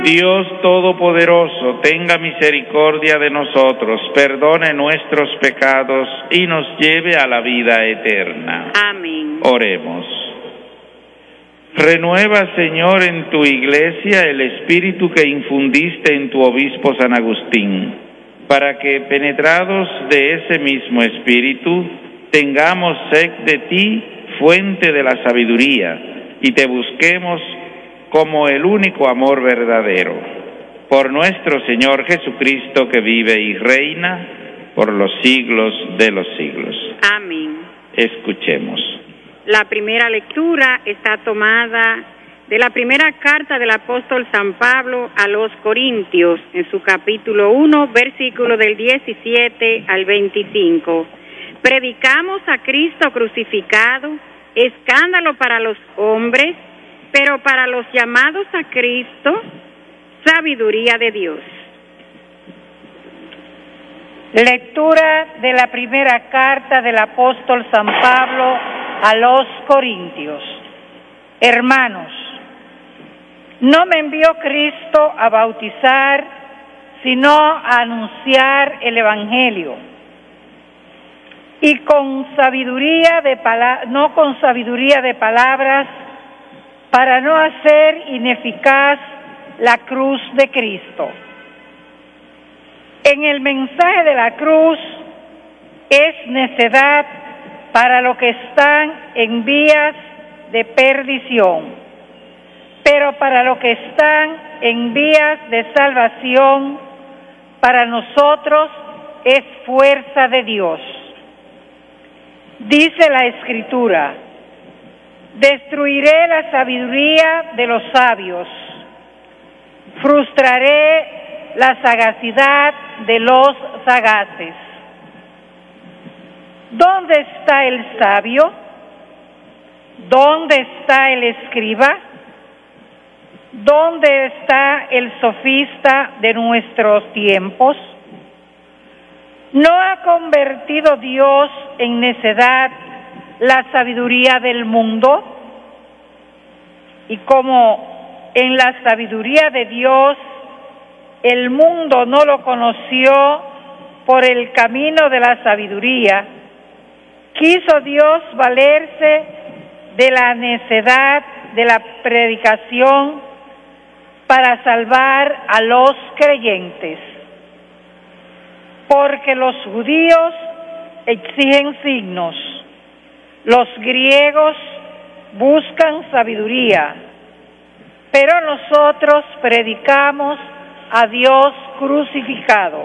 Dios Todopoderoso, tenga misericordia de nosotros, perdone nuestros pecados y nos lleve a la vida eterna. Amén. Oremos. Renueva, Señor, en tu iglesia el espíritu que infundiste en tu obispo San Agustín, para que, penetrados de ese mismo espíritu, tengamos sed de ti, fuente de la sabiduría, y te busquemos como el único amor verdadero. Por nuestro Señor Jesucristo, que vive y reina por los siglos de los siglos. Amén. Escuchemos. La primera lectura está tomada de la primera carta del apóstol San Pablo a los Corintios, en su capítulo 1, versículo del 17 al 25. Predicamos a Cristo crucificado, escándalo para los hombres, pero para los llamados a Cristo, sabiduría de Dios. Lectura de la primera carta del apóstol San Pablo a los Corintios. Hermanos, no me envió Cristo a bautizar, sino a anunciar el Evangelio, y con sabiduría no con sabiduría de palabras, para no hacer ineficaz la cruz de Cristo. En el mensaje de la cruz es necedad para los que están en vías de perdición, pero para los que están en vías de salvación, para nosotros es fuerza de Dios. Dice la Escritura: destruiré la sabiduría de los sabios, frustraré la sagacidad de los sagaces. ¿Dónde está el sabio? ¿Dónde está el escriba? ¿Dónde está el sofista de nuestros tiempos? ¿No ha convertido Dios en necedad la sabiduría del mundo? Y como en la sabiduría de Dios el mundo no lo conoció por el camino de la sabiduría, quiso Dios valerse de la necedad de la predicación para salvar a los creyentes. Porque los judíos exigen signos, los griegos buscan sabiduría, pero nosotros predicamos a Dios crucificado.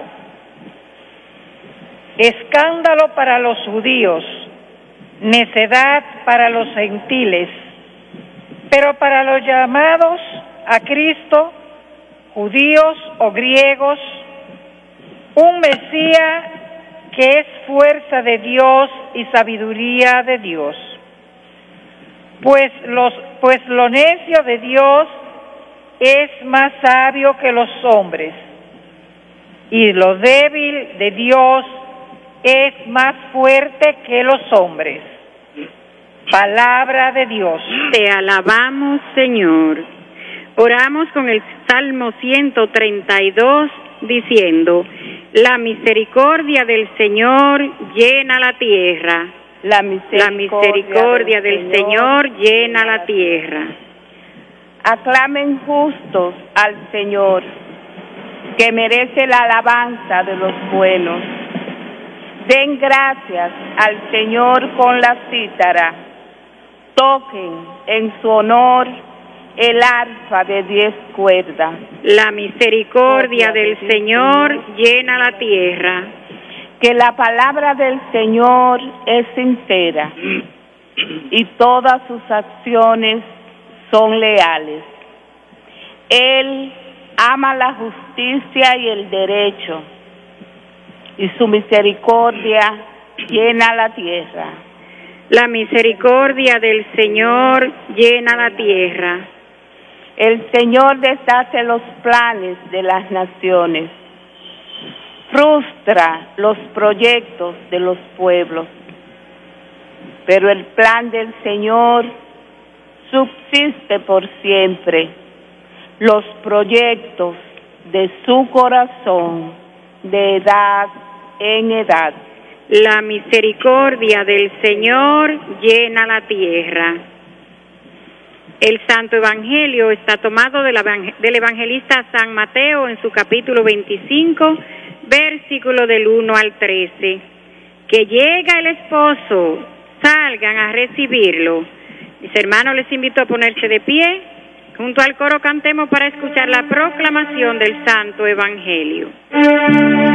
Escándalo para los judíos, necedad para los gentiles, pero para los llamados a Cristo, judíos o griegos, un Mesías que es fuerza de Dios y sabiduría de Dios. Pues lo necio de Dios es más sabio que los hombres, y lo débil de Dios es más fuerte que los hombres. Palabra de Dios. Te alabamos, Señor. Oramos con el Salmo 132, diciendo: la misericordia del Señor llena la tierra. La misericordia del Señor llena la tierra. Aclamen justos al Señor, que merece la alabanza de los buenos. Den gracias al Señor con la cítara. Toquen en su honor el arpa de 10 cuerdas. La misericordia del Señor llena la tierra. Que la palabra del Señor es sincera y todas sus acciones son leales. Él ama la justicia y el derecho, y su misericordia llena la tierra. La misericordia del Señor llena la tierra. El Señor deshace los planes de las naciones, frustra los proyectos de los pueblos, pero el plan del Señor subsiste por siempre, los proyectos de su corazón de edad en edad. La misericordia del Señor llena la tierra. El Santo Evangelio está tomado del evangelista San Mateo en su capítulo 25, versículo del 1 al 13. Que llega el esposo, salgan a recibirlo. Mis hermanos, les invito a ponerse de pie. Junto al coro cantemos para escuchar la proclamación del Santo Evangelio.